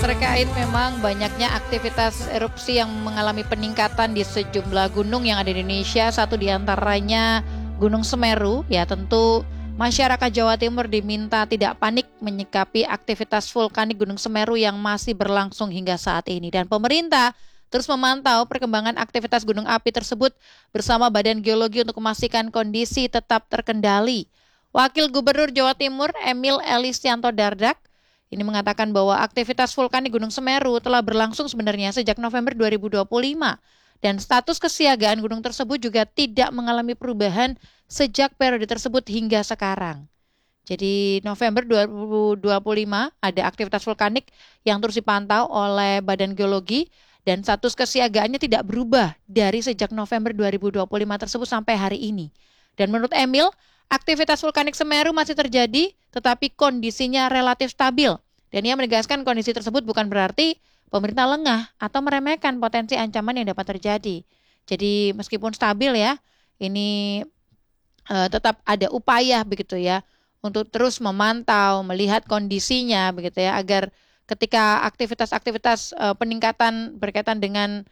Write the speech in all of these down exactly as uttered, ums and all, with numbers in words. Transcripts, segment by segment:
terkait memang banyaknya aktivitas erupsi yang mengalami peningkatan di sejumlah gunung yang ada di Indonesia. Satu di antaranya Gunung Semeru. Ya, tentu masyarakat Jawa Timur diminta tidak panik menyikapi aktivitas vulkanik Gunung Semeru yang masih berlangsung hingga saat ini. Dan pemerintah terus memantau perkembangan aktivitas gunung api tersebut bersama Badan Geologi untuk memastikan kondisi tetap terkendali. Wakil Gubernur Jawa Timur Emil Elistianto Dardak ini mengatakan bahwa aktivitas vulkanik Gunung Semeru telah berlangsung sebenarnya sejak November dua ribu dua puluh lima dan status kesiagaan gunung tersebut juga tidak mengalami perubahan sejak periode tersebut hingga sekarang. Jadi November dua ribu dua puluh lima ada aktivitas vulkanik yang terus dipantau oleh Badan Geologi dan status kesiagaannya tidak berubah dari sejak November dua ribu dua puluh lima tersebut sampai hari ini. Dan menurut Emil, aktivitas vulkanik Semeru masih terjadi, tetapi kondisinya relatif stabil. Dan ia menegaskan kondisi tersebut bukan berarti pemerintah lengah atau meremehkan potensi ancaman yang dapat terjadi. Jadi meskipun stabil ya, ini uh, tetap ada upaya begitu ya untuk terus memantau, melihat kondisinya begitu ya, agar ketika aktivitas-aktivitas uh, peningkatan berkaitan dengan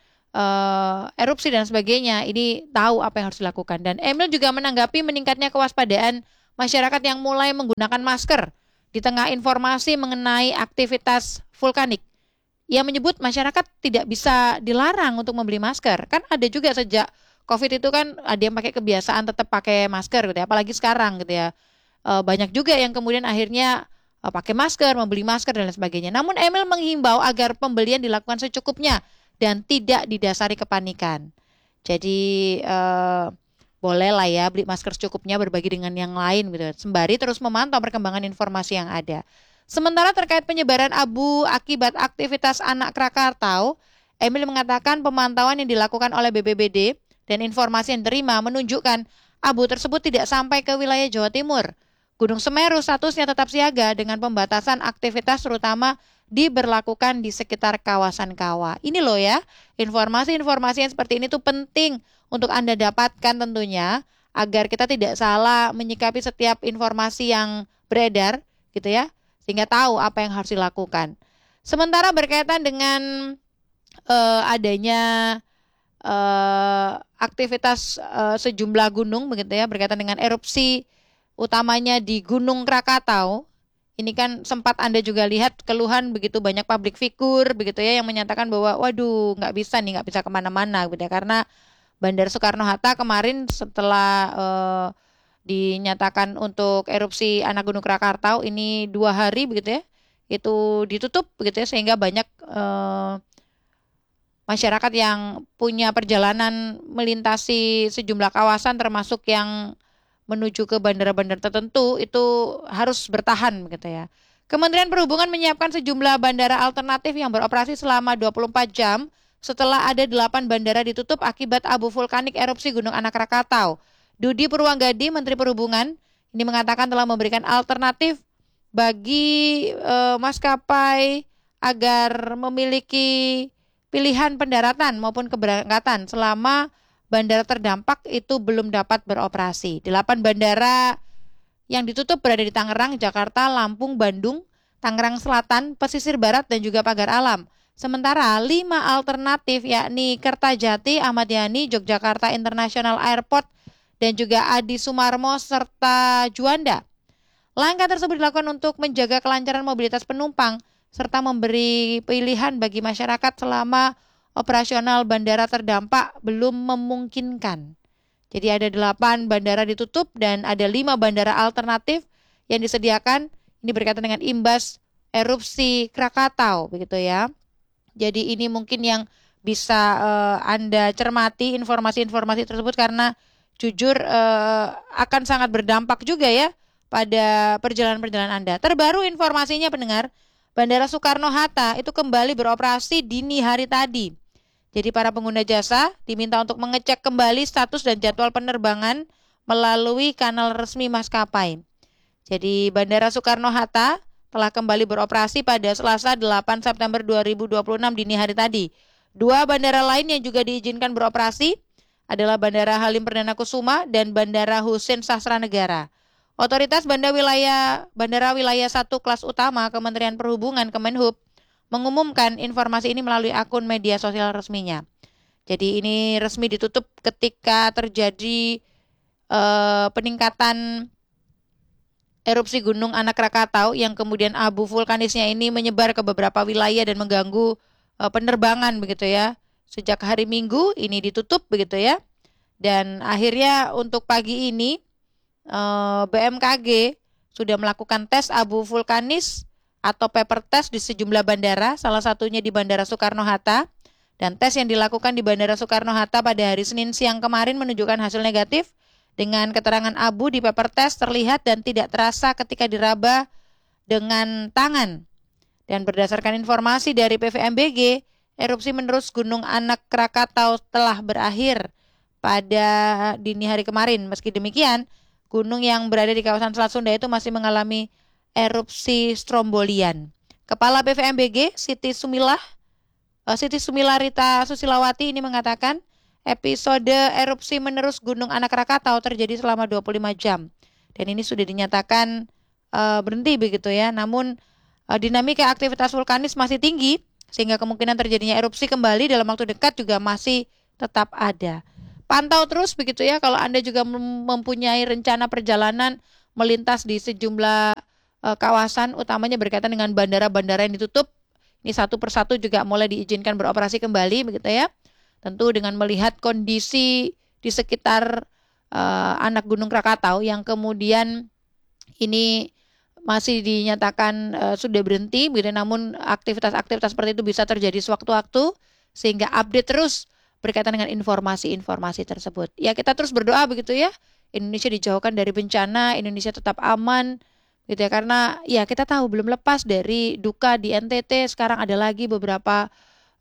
Uh, erupsi dan sebagainya, ini tahu apa yang harus dilakukan. Dan Emil juga menanggapi meningkatnya kewaspadaan masyarakat yang mulai menggunakan masker di tengah informasi mengenai aktivitas vulkanik. Ia menyebut masyarakat tidak bisa dilarang untuk membeli masker. Kan ada juga sejak COVID itu kan ada yang pakai kebiasaan tetap pakai masker gitu ya, apalagi sekarang gitu ya. Uh, banyak juga yang kemudian akhirnya uh, pakai masker, membeli masker dan lain sebagainya. Namun Emil menghimbau agar pembelian dilakukan secukupnya dan tidak didasari kepanikan. Jadi eh, bolehlah ya beli masker secukupnya, berbagi dengan yang lain gitu. Sembari terus memantau perkembangan informasi yang ada. Sementara terkait penyebaran abu akibat aktivitas anak Krakatau, Emil mengatakan pemantauan yang dilakukan oleh B P B D dan informasi yang diterima menunjukkan abu tersebut tidak sampai ke wilayah Jawa Timur. Gunung Semeru statusnya tetap siaga dengan pembatasan aktivitas terutama diberlakukan di sekitar kawasan kawah. Ini loh ya, informasi-informasi yang seperti ini tuh penting untuk Anda dapatkan tentunya, agar kita tidak salah menyikapi setiap informasi yang beredar gitu ya, sehingga tahu apa yang harus dilakukan. Sementara berkaitan dengan uh, adanya uh, aktivitas uh, sejumlah gunung begitu ya, berkaitan dengan erupsi utamanya di Gunung Krakatau. Ini kan sempat Anda juga lihat keluhan begitu banyak public figure begitu ya yang menyatakan bahwa waduh nggak bisa nih, nggak bisa kemana-mana gitu ya, karena Bandara Soekarno-Hatta kemarin setelah eh, dinyatakan untuk erupsi anak Gunung Krakatau ini dua hari begitu ya, itu ditutup begitu ya, sehingga banyak eh, masyarakat yang punya perjalanan melintasi sejumlah kawasan termasuk yang menuju ke bandara-bandara tertentu itu harus bertahan gitu ya. Kementerian Perhubungan menyiapkan sejumlah bandara alternatif yang beroperasi selama dua puluh empat jam setelah ada delapan bandara ditutup akibat abu vulkanik erupsi Gunung Anak Krakatau. Dudi Purwanggadi, Menteri Perhubungan, ini mengatakan telah memberikan alternatif bagi eh, maskapai agar memiliki pilihan pendaratan maupun keberangkatan selama bandara terdampak itu belum dapat beroperasi. Delapan bandara yang ditutup berada di Tangerang, Jakarta, Lampung, Bandung, Tangerang Selatan, Pesisir Barat, dan juga Pagar Alam. Sementara lima alternatif yakni Kertajati, Ahmad Yani, Yogyakarta International Airport, dan juga Adi Sumarmo serta Juanda. Langkah tersebut dilakukan untuk menjaga kelancaran mobilitas penumpang serta memberi pilihan bagi masyarakat selama operasional bandara terdampak belum memungkinkan. Jadi ada delapan bandara ditutup dan ada lima bandara alternatif yang disediakan. Ini berkaitan dengan imbas erupsi Krakatau begitu ya. Jadi ini mungkin yang bisa uh, Anda cermati informasi-informasi tersebut, karena jujur uh, akan sangat berdampak juga ya pada perjalanan-perjalanan Anda. Terbaru informasinya pendengar, Bandara Soekarno-Hatta itu kembali beroperasi dini hari tadi. Jadi para pengguna jasa diminta untuk mengecek kembali status dan jadwal penerbangan melalui kanal resmi maskapai. Jadi Bandara Soekarno-Hatta telah kembali beroperasi pada Selasa delapan September dua ribu dua puluh enam dini hari tadi. Dua bandara lain yang juga diizinkan beroperasi adalah Bandara Halim Perdana Kusuma dan Bandara Husein Sastranegara. Otoritas Bandara Wilayah Bandara Wilayah satu kelas utama Kementerian Perhubungan Kemenhub mengumumkan informasi ini melalui akun media sosial resminya. Jadi ini resmi ditutup ketika terjadi uh, peningkatan erupsi Gunung Anak Krakatau yang kemudian abu vulkanisnya ini menyebar ke beberapa wilayah dan mengganggu uh, penerbangan begitu ya. Sejak hari Minggu ini ditutup begitu ya. Dan akhirnya untuk pagi ini uh, B M K G sudah melakukan tes abu vulkanis atau paper test di sejumlah bandara, salah satunya di Bandara Soekarno-Hatta. Dan tes yang dilakukan di Bandara Soekarno-Hatta pada hari Senin siang kemarin menunjukkan hasil negatif dengan keterangan abu di paper test terlihat dan tidak terasa ketika diraba dengan tangan. Dan berdasarkan informasi dari P V M B G, erupsi menerus Gunung Anak Krakatau telah berakhir pada dini hari kemarin. Meski demikian, gunung yang berada di kawasan Selat Sunda itu masih mengalami erupsi strombolian. Kepala P V M B G, Siti Sumilah, uh, Siti Sumilarita Susilawati ini mengatakan episode erupsi menerus Gunung Anak Krakatau terjadi selama dua puluh lima jam. Dan ini sudah dinyatakan uh, berhenti begitu ya. Namun uh, dinamika aktivitas vulkanis masih tinggi sehingga kemungkinan terjadinya erupsi kembali dalam waktu dekat juga masih tetap ada. Pantau terus begitu ya kalau Anda juga mempunyai rencana perjalanan melintas di sejumlah uh, kawasan utamanya berkaitan dengan bandara-bandara yang ditutup. Ini satu persatu juga mulai diizinkan beroperasi kembali begitu ya. Tentu dengan melihat kondisi di sekitar uh, anak Gunung Krakatau yang kemudian ini masih dinyatakan uh, sudah berhenti begitu, namun aktivitas-aktivitas seperti itu bisa terjadi sewaktu-waktu sehingga update terus berkaitan dengan informasi-informasi tersebut. Ya kita terus berdoa begitu ya, Indonesia dijauhkan dari bencana, Indonesia tetap aman gitu ya, karena ya kita tahu belum lepas dari duka di N T T, sekarang ada lagi beberapa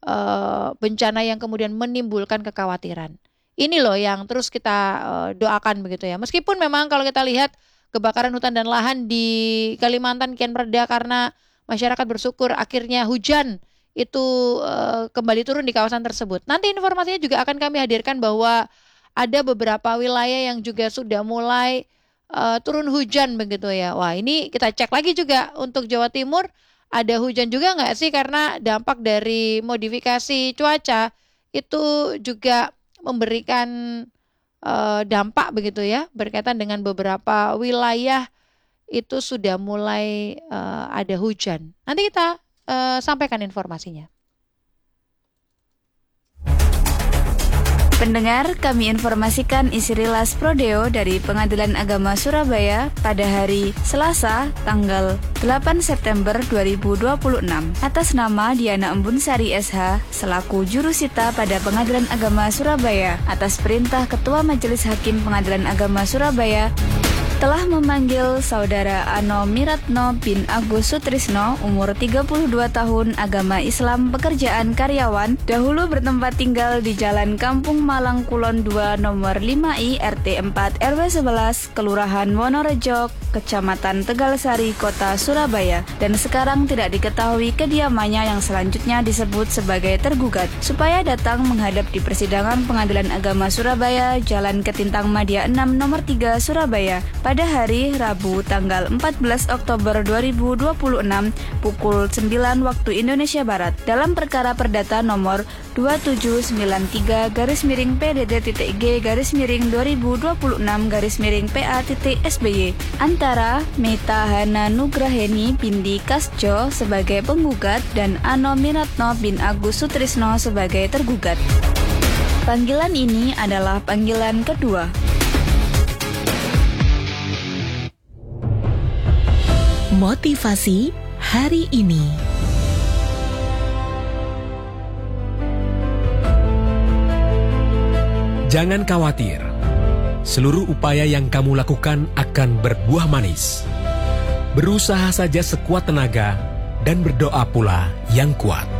uh, bencana yang kemudian menimbulkan kekhawatiran. Ini loh yang terus kita uh, doakan begitu ya. Meskipun memang kalau kita lihat kebakaran hutan dan lahan di Kalimantan kian mereda karena masyarakat bersyukur akhirnya hujan itu uh, kembali turun di kawasan tersebut. Nanti informasinya juga akan kami hadirkan bahwa ada beberapa wilayah yang juga sudah mulai uh, turun hujan begitu ya. Wah ini kita cek lagi juga untuk Jawa Timur ada hujan juga nggak sih, karena dampak dari modifikasi cuaca itu juga memberikan uh, dampak begitu ya berkaitan dengan beberapa wilayah itu sudah mulai uh, ada hujan. Nanti kita Uh, sampaikan informasinya. Pendengar, kami informasikan isi rilas Prodeo dari Pengadilan Agama Surabaya pada hari Selasa, tanggal delapan September dua ribu dua puluh enam. Atas nama Diana Embun Sari S H, selaku jurusita pada Pengadilan Agama Surabaya, atas perintah Ketua Majelis Hakim Pengadilan Agama Surabaya, telah memanggil Saudara Ano Miratno bin Agus Sutrisno, umur tiga puluh dua tahun, agama Islam, pekerjaan karyawan, dahulu bertempat tinggal di Jalan Kampung Malang Kulon dua nomor lima I R T empat R W sebelas, Kelurahan Wonorejo, Kecamatan Tegalsari, Kota Surabaya, dan sekarang tidak diketahui kediamannya yang selanjutnya disebut sebagai tergugat, supaya datang menghadap di persidangan Pengadilan Agama Surabaya, Jalan Ketintang Madia enam nomor tiga Surabaya, pada hari Rabu tanggal empat belas Oktober dua ribu dua puluh enam pukul sembilan waktu Indonesia Barat dalam perkara perdata nomor dua tujuh sembilan tiga garis miring P D T G garis miring dua ribu dua puluh enam garis miring P A S B Y antara Meta Hana Nugraheni binti Kasjo sebagai penggugat dan Ano Miratno bin Agus Sutrisno sebagai tergugat. Panggilan ini adalah panggilan kedua. Motivasi hari ini. Jangan khawatir, seluruh upaya yang kamu lakukan akan berbuah manis. Berusaha saja sekuat tenaga dan berdoa pula yang kuat.